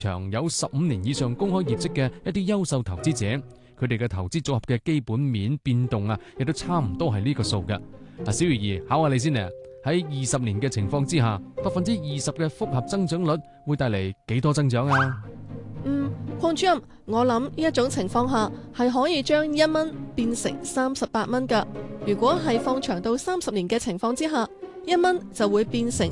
場有15年以上公開業績嘅一啲優秀投資者，佢哋嘅投資組合嘅基本面變動啊，亦都差唔多係呢個數嘅。嗱，小魚兒考下你先啊，喺20年嘅情況之下，20%嘅複合增長率會帶嚟幾多增長啊？ 鄺主任，我諗呢一種情況下係可以將1蚊變成38蚊㗎。如果係放長到30年嘅情況之下，1蚊就會變成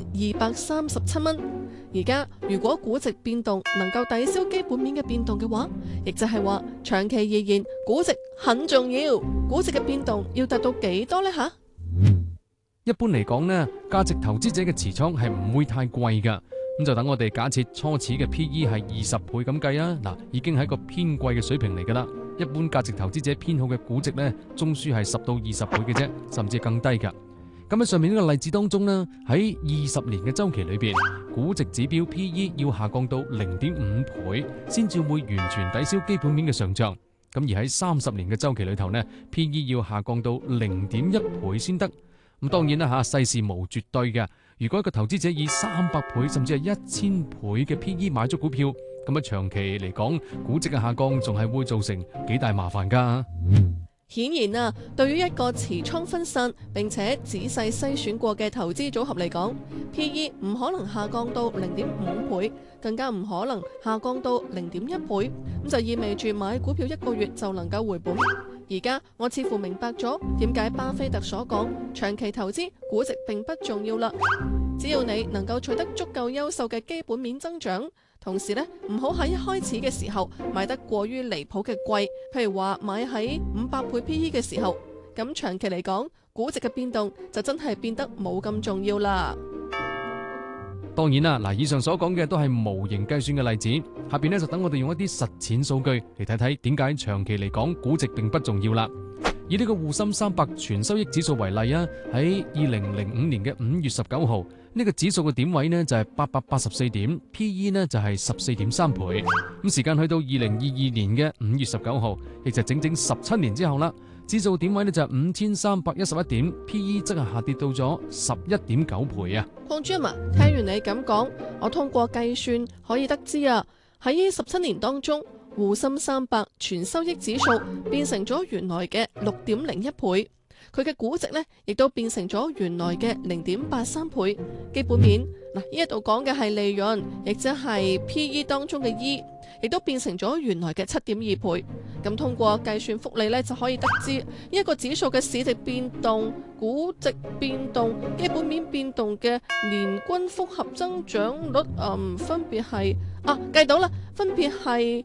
237蚊。而家如果估值變動能夠抵消基本面嘅變動嘅話，亦就係話長期而言估值很重要。估值嘅變動要達到幾多呢？吓？ 一般嚟講呢，價值投資者嘅持倉係唔會太貴㗎。咁就等我哋假設初始嘅 P/E 係20倍咁計啊，嗱，已經係一個偏貴嘅水平嚟噶啦。一般價值投資者偏好嘅估值呢，中樞係10到20倍嘅啫，甚至更低㗎。咁喺上面呢個例子當中呢，喺20年嘅週期裏邊，估值指標 P/E 要下降到0.5倍，先至會完全抵消基本面嘅上漲。咁而喺30年嘅週期裏頭呢，P/E 要下降到0.1倍先得。咁當然啦嚇，世事無絕對嘅。如果一個投資者以300倍甚至係1000倍嘅 P/E 買咗股票，咁啊長期嚟講，估值嘅下降仲係會造成幾大麻煩㗎。 顯然啊，對於一個持倉分散並且仔細篩選過嘅投資組合嚟講，P/E 唔可能下降到0.5倍，更加唔可能下降到0.1倍，咁就意味住買股票1個月就能夠回本。而家我似乎明白咗點解巴菲特所講長期投資估值並不重要啦。只要你能夠取得足夠優秀嘅基本面增長，同時呢唔好喺一開始嘅時候買得過於離譜嘅貴，譬如話買喺500倍 P/E 嘅時候，咁長期嚟講估值嘅變動就真係變得冇咁重要啦。 當然啦，嗱，以上所講嘅都係模型計算嘅例子，下邊呢就等我哋用一啲實踐數據嚟睇睇點解長期嚟講估值並不重要啦。以呢個滬深300全收益指數為例啊，喺2005年嘅5月19號，呢個指數嘅點位呢就係884點 ，P/E 呢就係14.3倍。咁時間去到2022年嘅5月19號，亦就整整17年之後啦。指數點位呢就係5311點 ，P/E 則係下跌到咗11.9倍啊。 鄺主任啊，聽完你咁講，我通過計算可以得知啊，喺呢17年當中，滬深300全收益指數變成咗原來嘅6.01倍，佢嘅估值呢亦都變成咗原來嘅0.83倍。基本面嗱，呢一度講嘅係利潤，亦即係 P/E 當中嘅 E， 亦都變成咗原來嘅7.2倍。咁通過計算複利呢，就可以得知一個指數嘅市值變動、估值變動、基本面變動嘅年均複合增長率，分別係計到啦，分別係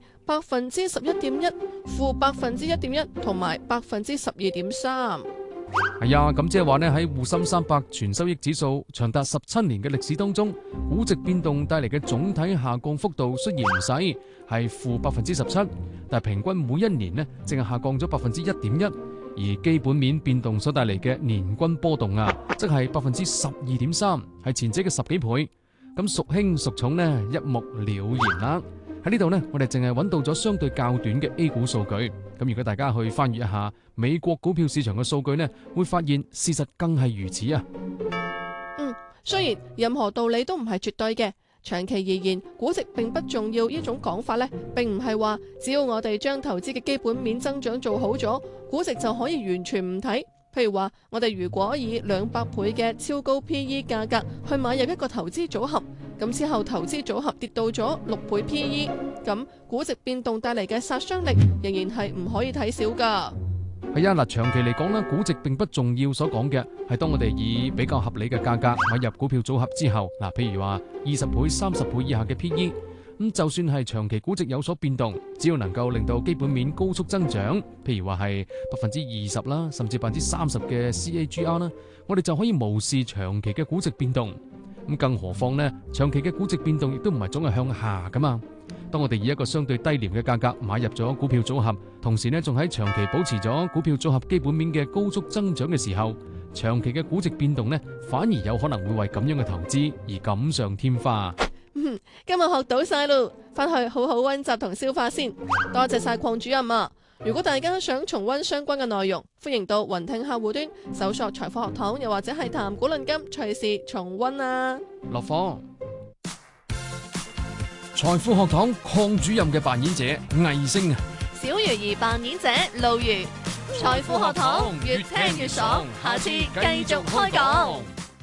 11.1%、負1.1%同埋12.3%。 係啊，咁即係話呢，喺滬深300全收益指數長達17年嘅歷史當中，估值變動帶嚟嘅總體下降幅度雖然唔細，係負17%，但係平均每一年呢，淨係下降咗1.1%，而基本面變動所帶嚟嘅年均波動啊，即係12.3%，係前者嘅10幾倍。咁孰輕孰重呢，一目了然啦。喺呢度呢，我哋淨係揾到咗相對較短嘅 A 股數據。咁如果大家去翻閱一下美國股票市場嘅數據呢，會發現事實更係如此啊。 雖然任何道理都唔係絕對嘅，長期而言估值並不重要呢種講法呢，並唔係話只要我哋將投資嘅基本面增長做好咗，估值就可以完全唔睇。譬如話，我哋如果以200倍嘅超高 P/E 價格去買入一個投資組合，咁之後投資組合跌到咗6倍 P/E， 咁估值變動帶嚟嘅殺傷力仍然係唔可以睇少噶。 係啊，嗱，長期嚟講呢，估值並不重要。所講嘅係當我哋以比較合理嘅價格買入股票組合之後，嗱，譬如話20倍、30倍以下嘅 P/E。咁就算係長期估值有所變動，只要能夠令到基本面高速增長，譬如話係20%啦，甚至30%嘅 CAGR 啦，我哋就可以無視長期嘅估值變動。咁更何況呢，長期嘅估值變動亦都唔係總係向下噶嘛。當我哋以一個相對低廉嘅價格買入咗股票組合，同時呢仲喺長期保持咗股票組合基本面嘅高速增長嘅時候，長期嘅估值變動呢，反而有可能會為咁樣嘅投資而錦上添花。 今日學到晒咯，翻去好好溫習同消化先。多謝晒鄺主任啊！如果大家想重溫相關嘅內容，歡迎到雲聽客戶端搜索財富學堂，又或者係談股論金，隨時重溫啊！ 落課。 財富學堂鄺主任嘅扮演者魏星啊， 小魚兒扮演者路如。財富學堂越聽越爽，下次繼續開講。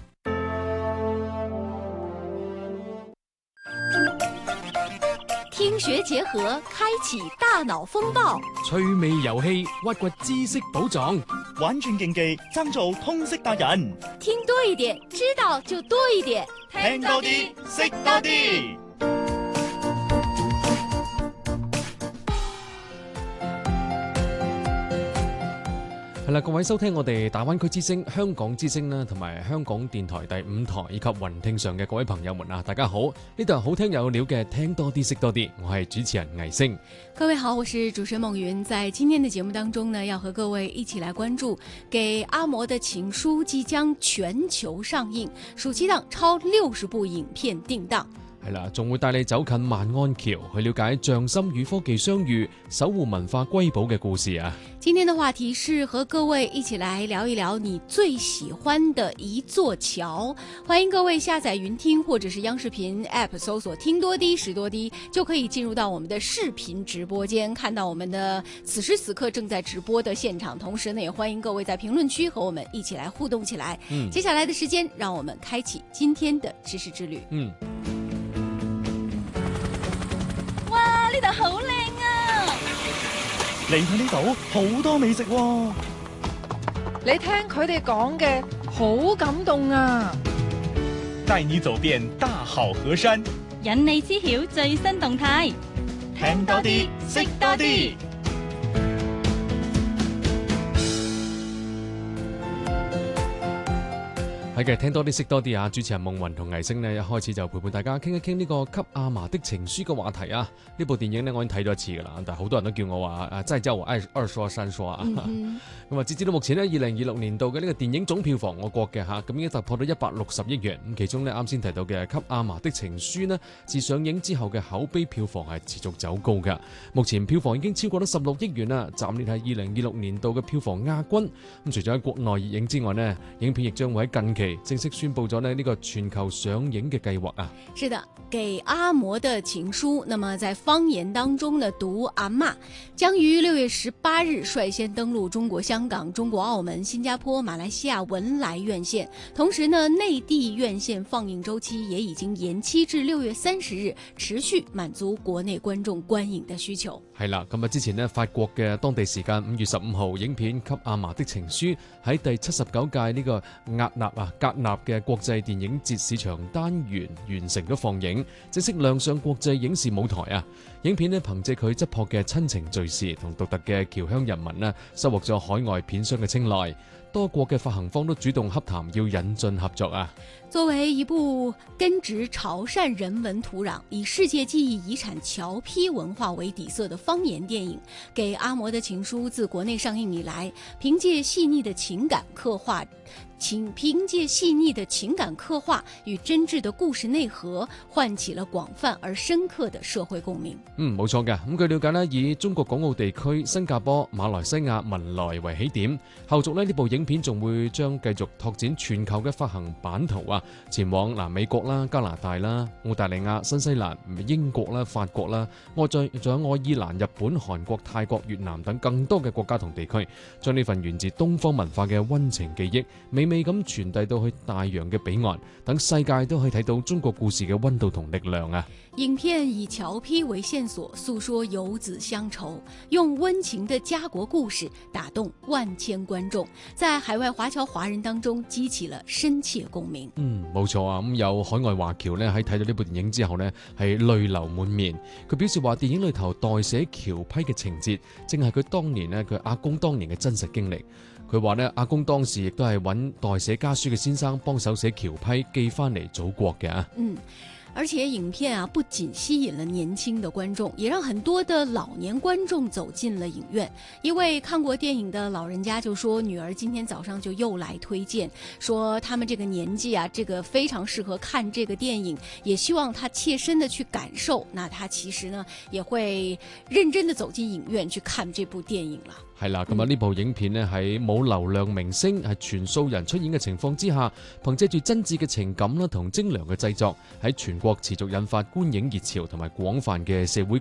聽學結合，開啟大腦風暴。 趣味遊戲，挖掘知識寶藏。 玩轉競技，爭做通識達人。 聽多一點，知道就多一點。 聽多啲，識多啲。 係啦，各位收聽我哋大灣區之聲、香港之聲啦，同埋香港電台第5台以及雲聽上嘅各位朋友們啊，大家好！呢度係好聽有料嘅，聽多啲識多啲，我係主持人魏星。 各位好，我是主持人夢雲。在今天的節目當中呢，要和各位一起來關注《給阿嬤的情書》即將全球上映，暑期檔超60部影片定檔。 係啦，仲會帶你走近萬安橋，去了解匠心與科技相遇、守護文化瑰寶嘅故事啊！ 今天的話題是和各位一起來聊一聊你最喜歡的一座橋。歡迎各位下載雲聽或者是央視頻 App 搜索聽多啲識多啲，就可以進入到我們的視頻直播間，看到我們的此時此刻正在直播的現場。同時呢，也歡迎各位在評論區和我們一起來互動起來。接下來的時間，讓我們開啟今天的知識之旅。 哇！呢度好靚啊！ 嚟到呢度好多美食喎。 你聽佢哋講嘅好感動啊！ 帶你走遍大好河山， 引你知曉最新動態， 聽多啲，識多啲。 係嘅，聽多啲識多啲啊！主持人夢雲同魏星呢，一開始就陪伴大家傾一傾呢個《給阿嫲的情書》嘅話題啊！呢部電影呢，我已經睇咗一次噶啦，但係好多人都叫我話真係叫我二刷三刷啊！咁啊，截至到目前呢，2026年度嘅呢個電影總票房，我國嘅咁已經突破到160億元。咁其中呢，啱先提到嘅《給阿嫲的情書》呢，自上映之後嘅口碑票房係持續走高㗎。目前票房已經超過咗16億元啦，暫列係2026年度嘅票房亞軍。咁除咗喺國內熱映之外呢，影片亦將會喺近期正式宣布咗呢個全球上映嘅計劃啊！ 是的，給阿嬤的情書，那麼在方言當中呢，讀阿嬤，將於6月18日率先登陸中國香港、中國澳門、新加坡、馬來西亞文萊院線。同時呢，內地院線放映週期也已經延期至6月30日，持續滿足國內觀眾觀影的需求。 係啦，咁啊之前呢，法國嘅當地時間5月15號，影片《給阿嬤的情書》喺第79屆呢個格納嘅國際電影節市場單元完成咗放映，正式亮相國際影視舞台啊！影片呢，憑借佢質樸嘅親情敘事同獨特嘅僑鄉人文呢，收穫咗海外片商嘅青睞。多國嘅發行方都主動洽談要引進合作啊！ 作為一部根植潮汕人文土壤、以世界記憶遺產橋埤文化為底色的方言電影《給阿嬤的情書》自國內上映以來，憑借細膩的情感刻畫與真摯的故事內核，喚起了廣泛而深刻的社會共鳴。 冇錯嘅。咁據了解呢，以中國港澳地區、新加坡、馬來西亞、文萊為起點，後續呢部影片仲會將繼續拓展全球嘅發行版圖啊，前往美國啦、加拿大啦、澳大利亞、新西蘭、英國啦、法國啦，仲有愛爾蘭、日本、韓國、泰國、越南等更多嘅國家同地區，將呢份源自東方文化嘅溫情記憶美美咁傳遞到去大洋嘅彼岸，等世界都可以睇到中國故事嘅溫度同力量啊！ 影片以橋埤為線索，訴說遊子鄉愁，用溫情的家國故事打動萬千觀眾，在海外華僑華人當中激起了深切共鳴。 冇錯啊！咁有海外華僑呢，喺睇到呢部電影之後呢，係淚流滿面。佢表示話，電影裏頭代寫橋埤嘅情節，正係佢當年呢，佢阿公當年嘅真實經歷。佢話呢，阿公當時亦都係揾代寫家書嘅先生幫手寫橋埤寄翻嚟祖國嘅。 而且影片不僅吸引了年輕的觀眾，也讓很多的老年觀眾走進了影院。一位看過電影的老人家就說，女兒今天早上就又來推薦，說他們這個年紀這個非常適合看這個電影，也希望他切身的去感受。那他其實呢，也會認真的走進影院去看這部電影了。 係啦，咁啊呢部影片呢，喺冇流量明星，係全素人出演嘅情況之下，憑借住真摯嘅情感啦同精良嘅製作，喺全國持續引發觀影熱潮同埋廣泛嘅社會